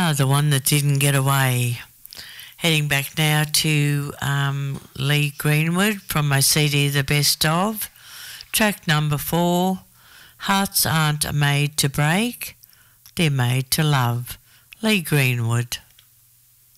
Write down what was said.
The one that didn't get away. Heading back now to Lee Greenwood from my CD The Best Of. Track number 4, Hearts Aren't Made to Break, They're Made to Love. Lee Greenwood.